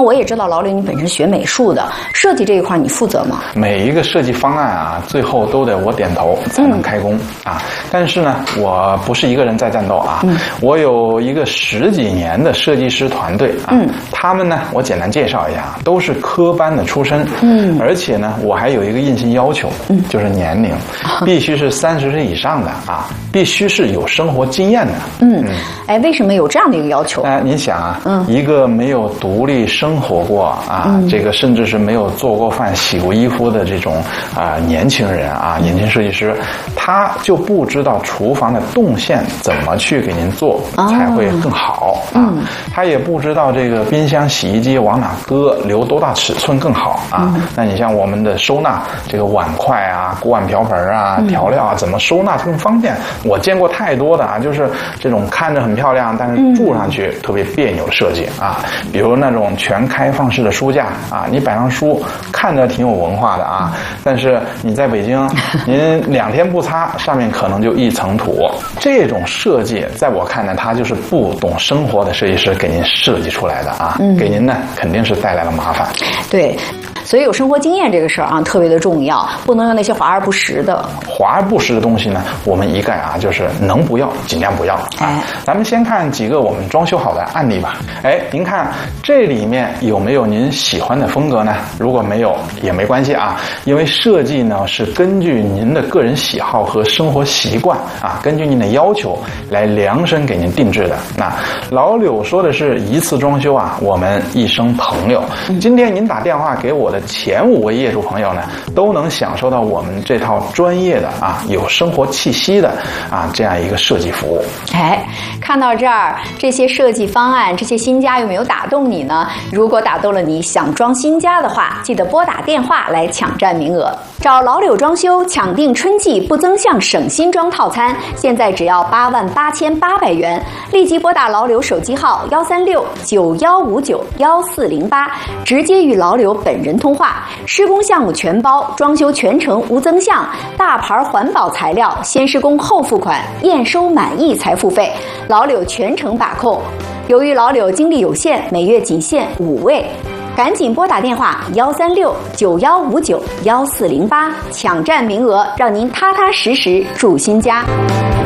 我也知道老柳你本身学美术的，设计这一块你负责吗？ 每一个设计方案啊，最后都得我点头才能开工啊。但是呢，我不是一个人在战斗啊，我有一个10几年的设计师团队啊，他们呢，我简单介绍一下，都是科班的出身，而且呢，我还有一个硬性要求，就是年龄必须是30岁以上的啊，必须是有生活经验的。 哎，为什么有这样的一个要求？ 你想啊，一个没有独立生活过啊，这个甚至是没有做过饭、洗过衣服的这种年轻人啊，年轻设计师，他就不知道厨房的动线怎么去给您做才会更好啊，他也不知道这个冰箱、洗衣机往哪搁，留多大尺寸更好啊。那你像我们的收纳，这个碗筷啊、锅碗瓢盆啊、调料啊，怎么收纳更方便？我见过太多的啊，就是这种看着很漂亮，但是住上去特别别扭的设计啊。比如那种全开放式的书架啊，你摆上书看着挺有文化的啊，但是你在北京，您2天不擦，上面可能就一层土。这种设计在我看来，它就是不懂生活的设计师给您设计出来的啊，给您呢肯定是带来了麻烦。 对。所以有生活经验这个事儿啊，特别的重要，不能用那些华而不实的。 华而不实的东西呢，我们一概啊，就是能不要尽量不要啊。咱们先看几个我们装修好的案例吧。您看这里面有没有您喜欢的风格呢？如果没有也没关系啊，因为设计呢是根据您的个人喜好和生活习惯啊，根据您的要求来量身给您定制的。那老柳说的是一次装修啊，我们一生朋友。今天您打电话给我的前5位业主朋友呢，都能享受到我们这套专业的啊，有生活气息的啊这样一个设计服务。 看到这儿，这些设计方案，这些新家有没有打动你呢？如果打动了你，想装新家的话，记得拨打电话来抢占名额。找老柳装修抢订春季不增项省新装套餐，现在只要88800元，立即拨打老柳手机号13691591408，直接与老柳本人通话。施工项目全包，装修全程无增项，大牌环保材料，先施工后付款，验收满意才付费，老柳全程把控。由于老柳精力有限，每月仅限5位，赶紧拨打电话13691591408，抢占名额，让您踏踏实实住新家。